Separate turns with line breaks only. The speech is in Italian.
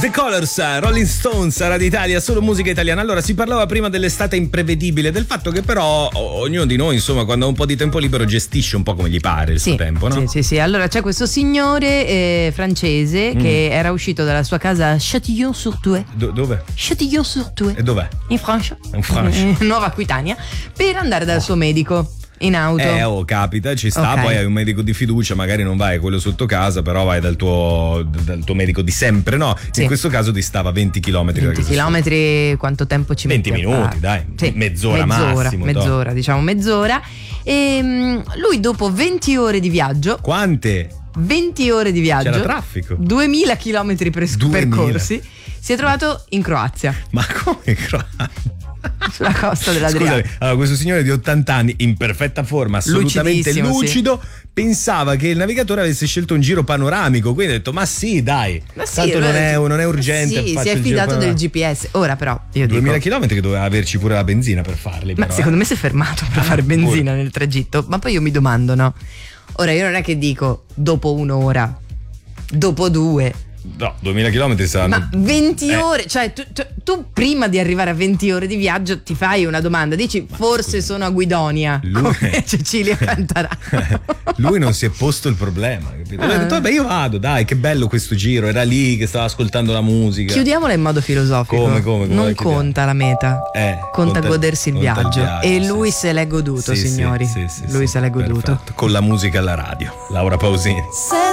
The Colors, Rolling Stones, Radio Italia, solo musica italiana. Allora, si parlava prima dell'estate imprevedibile, del fatto che però ognuno di noi, insomma, quando ha un po' di tempo libero gestisce un po' come gli pare il suo tempo, no?
Sì. Allora c'è questo signore francese che era uscito dalla sua casa a Châtillon-sur-Thouet.
Dove?
Châtillon-sur-Thouet.
E dov'è?
In Francia.
In Francia.
Nuova Aquitania, per andare dal suo medico. In auto.
Capita, ci sta,
Okay.
Poi hai un medico di fiducia, magari non vai a quello sotto casa, però vai dal tuo medico di sempre, no?
Sì.
In questo caso ti stava a 20 km.
20 chilometri, quanto tempo ci
20
metti?
minuti, dai.
Sì,
Mezz'ora massimo.
Mezz'ora, diciamo mezz'ora. E lui dopo 20 ore di viaggio.
Quante?
20 ore di viaggio.
C'era traffico.
2000 chilometri
2000.
percorsi. Si è trovato in Croazia.
Ma come Croazia?
Sulla costa dell'Adriatico.
Scusami, allora questo signore di 80 anni, in perfetta forma, assolutamente lucido, pensava che il navigatore avesse scelto un giro panoramico, quindi ha detto ma sì dai, tanto non è urgente.
Sì, si è fidato del GPS. Ora però io
2000
dico,
km che doveva averci pure la benzina per farli,
ma
però,
secondo me si è fermato per fare benzina nel tragitto. Ma poi io mi domando, no? Ora io non è che dico dopo un'ora, dopo 2.
No, 2000 km saranno.
Ma 20 ore, cioè tu prima di arrivare a 20 ore di viaggio ti fai una domanda, dici forse sono a Guidonia, come Cecilia Cantarà.
Lui non si è posto il problema, capito? Lui ha detto vabbè io vado, dai, che bello questo giro, era lì che stava ascoltando la musica.
Chiudiamola in modo filosofico.
Come
non conta la meta, conta godersi il viaggio. E lui se l'è goduto, signori. Lui se l'è goduto.
Perfetto. Con la musica alla radio. Laura Pausini.